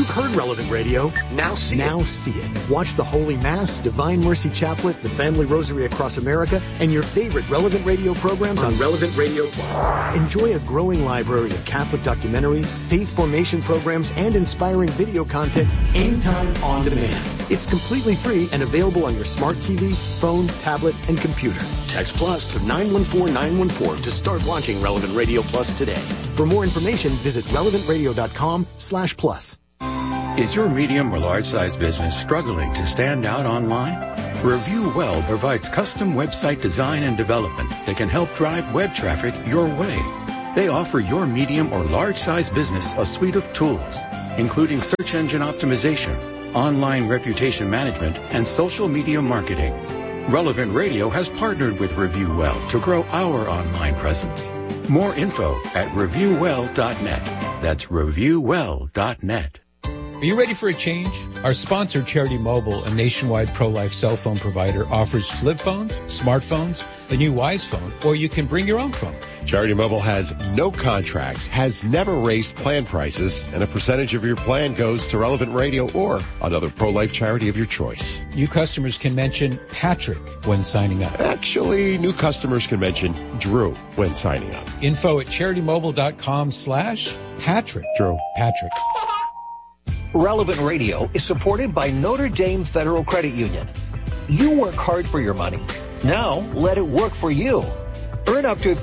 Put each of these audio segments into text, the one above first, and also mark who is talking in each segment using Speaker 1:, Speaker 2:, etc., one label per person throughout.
Speaker 1: You've heard Relevant Radio. Now see it. Watch the Holy Mass, Divine Mercy Chaplet, the Family Rosary Across America, and your favorite Relevant Radio programs on Relevant Radio Plus. Enjoy a growing library of Catholic documentaries, faith formation programs, and inspiring video content anytime on demand. It's completely free and available on your smart TV, phone, tablet, and computer. Text Plus to 914-914 to start launching Relevant Radio Plus today. For more information, visit relevantradio.com/plus.
Speaker 2: Is your medium or large-size business struggling to stand out online? Review Well provides custom website design and development that can help drive web traffic your way. They offer your medium or large-size business a suite of tools, including search engine optimization, online reputation management, and social media marketing. Relevant Radio has partnered with Review Well to grow our online presence. More info at reviewwell.net. That's reviewwell.net.
Speaker 3: Are you ready for a change? Our sponsor, Charity Mobile, a nationwide pro-life cell phone provider, offers flip phones, smartphones, the new Wise phone, or you can bring your own phone.
Speaker 4: Charity Mobile has no contracts, has never raised plan prices, and a percentage of your plan goes to Relevant Radio or another pro-life charity of your choice.
Speaker 3: New customers can mention Patrick when signing up.
Speaker 4: Actually, new customers can mention Drew when signing up.
Speaker 3: Info at CharityMobile.com/Patrick.
Speaker 4: Drew.
Speaker 3: Patrick.
Speaker 5: Relevant Radio is supported by Notre Dame Federal Credit Union. You work hard for your money. Now, let it work for you. Earn up to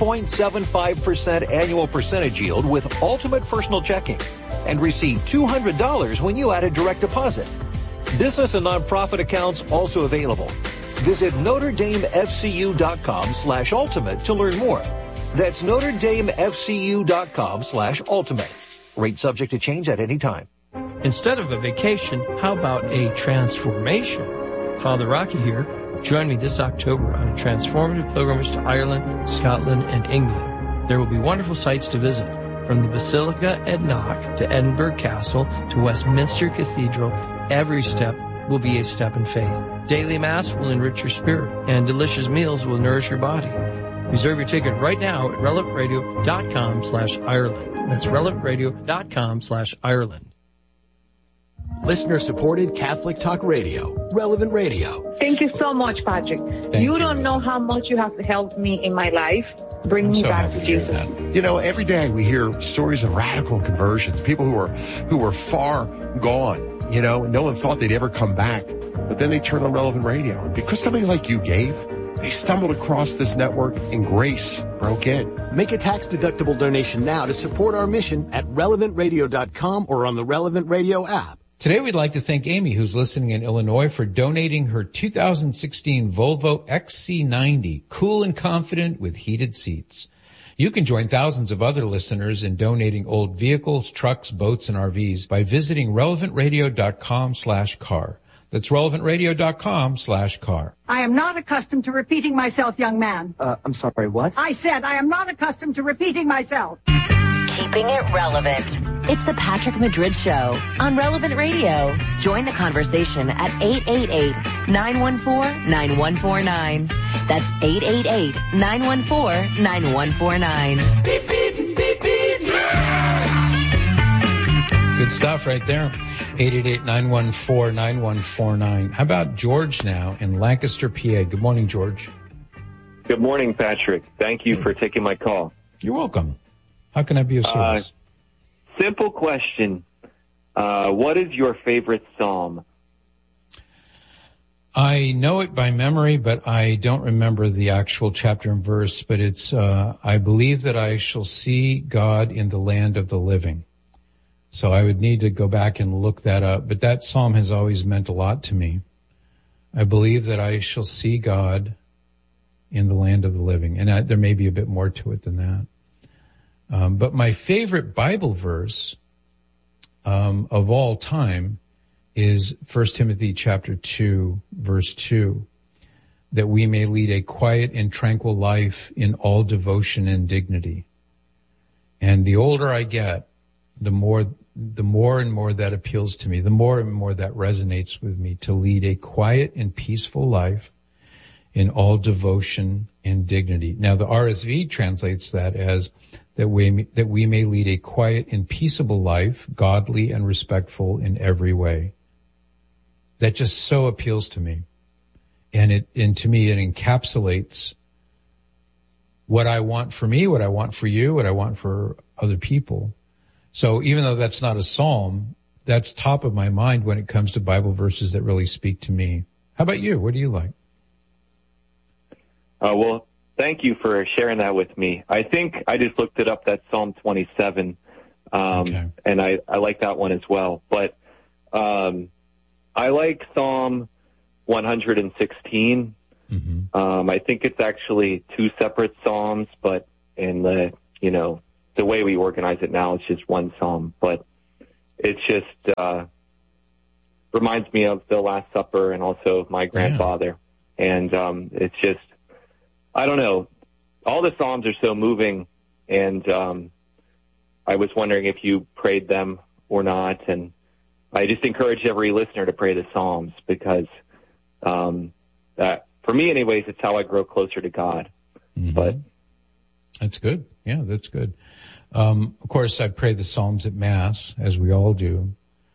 Speaker 5: 3.75% annual percentage yield with Ultimate Personal Checking and receive $200 when you add a direct deposit. Business and nonprofit accounts also available. Visit NotreDameFCU.com/ultimate to learn more. That's NotreDameFCU.com/ultimate. Rate subject to change at any time.
Speaker 6: Instead of a vacation, how about a transformation? Father Rocky here. Join me this October on a transformative pilgrimage to Ireland, Scotland, and England. There will be wonderful sights to visit, from the Basilica at Knock to Edinburgh Castle to Westminster Cathedral. Every step will be a step in faith. Daily Mass will enrich your spirit, and delicious meals will nourish your body. Reserve your ticket right now at relevantradio.com/Ireland. That's relevantradio.com/Ireland.
Speaker 1: Listener-supported Catholic Talk Radio, Relevant Radio.
Speaker 7: Thank you so much, Patrick. You don't know how much you have helped me in my life. Bring me back to Jesus.
Speaker 4: You know, every day we hear stories of radical conversions, people who were far gone, you know, no one thought they'd ever come back. But then they turned on Relevant Radio. And because somebody like you gave, they stumbled across this network and grace broke in.
Speaker 1: Make a tax-deductible donation now to support our mission at relevantradio.com or on the Relevant Radio app.
Speaker 3: Today we'd like to thank Amy, who's listening in Illinois, for donating her 2016 Volvo XC90, cool and confident with heated seats. You can join thousands of other listeners in donating old vehicles, trucks, boats, and RVs by visiting relevantradio.com/car. That's relevantradio.com/car.
Speaker 8: I am not accustomed to repeating myself, young man.
Speaker 9: I'm sorry, what?
Speaker 8: I said I am not accustomed to repeating myself.
Speaker 10: Keeping it relevant. It's the Patrick Madrid Show on Relevant Radio. Join the conversation at 888-914-9149. That's 888-914-9149.
Speaker 3: Beep, beep, beep, beep. Good stuff right there. 888-914-9149. How about George now in Lancaster, PA? Good morning, George.
Speaker 11: Good morning, Patrick. Thank you for taking my call.
Speaker 3: You're welcome. How can I be of service?
Speaker 11: Simple question. What is your favorite psalm?
Speaker 3: I know it by memory, but I don't remember the actual chapter and verse, but it's, I believe that I shall see God in the land of the living. So I would need to go back and look that up, but that psalm has always meant a lot to me. I believe that I shall see God in the land of the living. And there may be a bit more to it than that. But my favorite Bible verse of all time is 1 Timothy chapter 2, verse 2, that we may lead a quiet and tranquil life in all devotion and dignity. And the older I get, the more and more that appeals to me, the more and more that resonates with me, to lead a quiet and peaceful life in all devotion and dignity. Now the RSV translates that as that we may lead a quiet and peaceable life, godly and respectful in every way. That just so appeals to me. And to me, it encapsulates what I want for me, what I want for you, what I want for other people. So even though that's not a psalm, that's top of my mind when it comes to Bible verses that really speak to me. How about you? What do you like?
Speaker 11: Well, thank you for sharing that with me. I think I just looked it up, that's Psalm 27, and I like that one as well. But I like Psalm 116. Mm-hmm. I think it's actually two separate psalms, but in the way we organize it now, it's just one psalm. But it's just reminds me of the Last Supper and also of my grandfather. Yeah. And it's just, I don't know, all the psalms are so moving, and I was wondering if you prayed them or not. And I just encourage every listener to pray the psalms, because that, for me anyways, it's how I grow closer to God. Mm-hmm. But
Speaker 3: that's good. Yeah, that's good. Of course, I pray the Psalms at Mass, as we all do.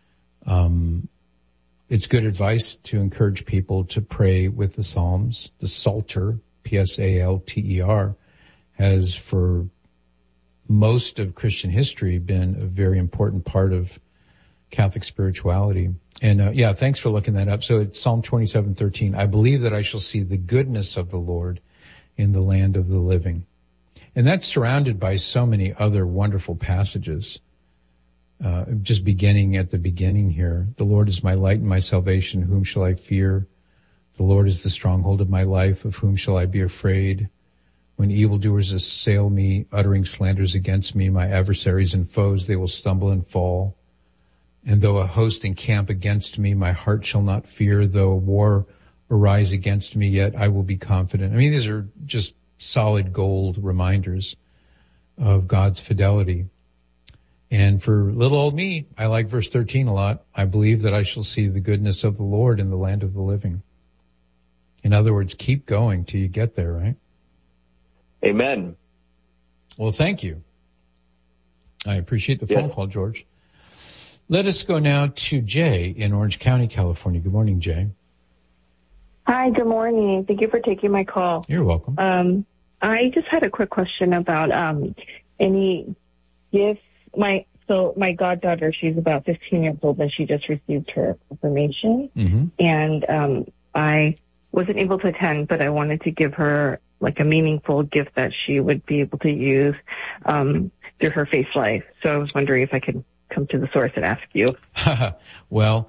Speaker 3: It's good advice to encourage people to pray with the Psalms. The Psalter, Psalter, has for most of Christian history been a very important part of Catholic spirituality. And thanks for looking that up. So it's Psalm 27:13. I believe that I shall see the goodness of the Lord in the land of the living. And that's surrounded by so many other wonderful passages. Just beginning at the beginning here. The Lord is my light and my salvation. Whom shall I fear? The Lord is the stronghold of my life. Of whom shall I be afraid? When evildoers assail me, uttering slanders against me, my adversaries and foes, they will stumble and fall. And though a host encamp against me, my heart shall not fear. Though a war arise against me, yet I will be confident. I mean, these are just solid gold reminders of God's fidelity. And for little old me, I like verse 13 a lot. I believe that I shall see the goodness of the Lord in the land of the living. In other words, keep going till you get there, right?
Speaker 11: Amen.
Speaker 3: Well, thank you. I appreciate the phone call, George. Let us go now to Jay in Orange County, California. Good morning, Jay.
Speaker 9: Hi, good morning. Thank you for taking my call.
Speaker 3: You're welcome.
Speaker 9: I just had a quick question about any gifts. My goddaughter, she's about 15 years old, and she just received her confirmation. Mm-hmm. And I wasn't able to attend, but I wanted to give her like a meaningful gift that she would be able to use through her faith life. So I was wondering if I could come to the source and ask you.
Speaker 3: Well,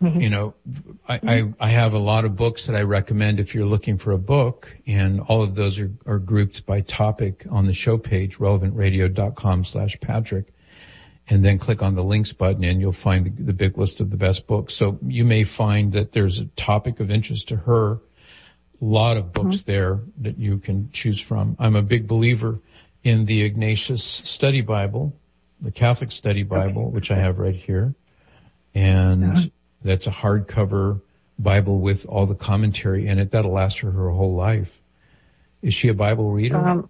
Speaker 3: I have a lot of books that I recommend if you're looking for a book, and all of those are grouped by topic on the show page, relevantradio.com/Patrick. And then click on the links button and you'll find the big list of the best books. So you may find that there's a topic of interest to her. A lot of books there that you can choose from. I'm a big believer in the Ignatius Study Bible, the Catholic Study Bible, which I have right here. And that's a hardcover Bible with all the commentary in it. That'll last her whole life. Is she a Bible reader?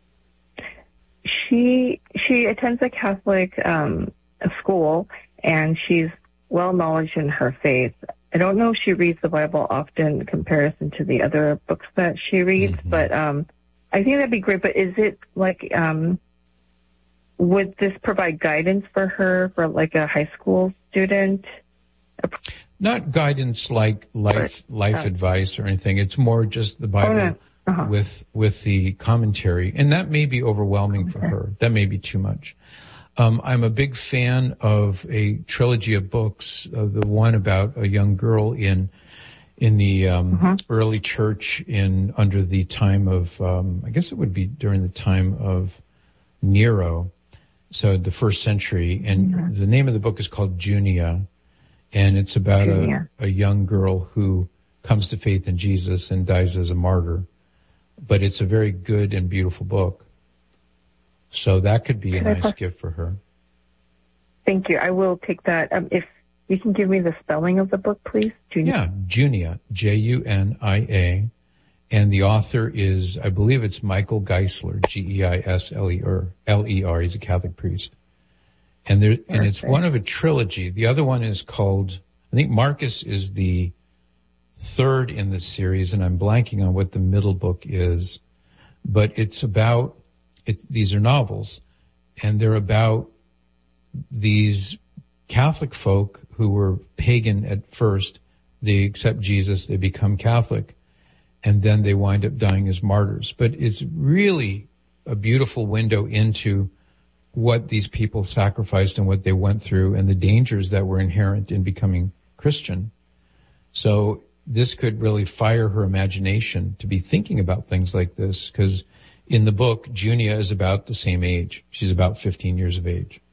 Speaker 9: She attends a Catholic school, and she's well knowledge in her faith. I don't know if she reads the Bible often in comparison to the other books that she reads, but I think that'd be great. But is it like, would this provide guidance for her for like a high school student?
Speaker 3: Not guidance like life advice or anything. It's more just the Bible with the commentary, and that may be overwhelming for her. That may be too much. I'm a big fan of a trilogy of books, the one about a young girl in the early church under the time of I guess it would be during the time of Nero, so the first century, and the name of the book is called Junia, and it's about a young girl who comes to faith in Jesus and dies as a martyr. But it's a very good and beautiful book. So that could be a nice gift for her.
Speaker 9: Thank you. I will take that. If you can give me the spelling of the book, please.
Speaker 3: Junia. Yeah, Junia, Junia, And the author is, I believe it's Michael Geisler, Geisler. He's a Catholic priest. And it's one of a trilogy. The other one is called, I think Marcus is the third in the series, and I'm blanking on what the middle book is. But these are novels, and they're about these Catholic folk who were pagan at first. They accept Jesus, they become Catholic, and then they wind up dying as martyrs. But it's really a beautiful window into what these people sacrificed and what they went through and the dangers that were inherent in becoming Christian. So this could really fire her imagination to be thinking about things like this, because in the book, Junia is about the same age. She's about 15 years of age.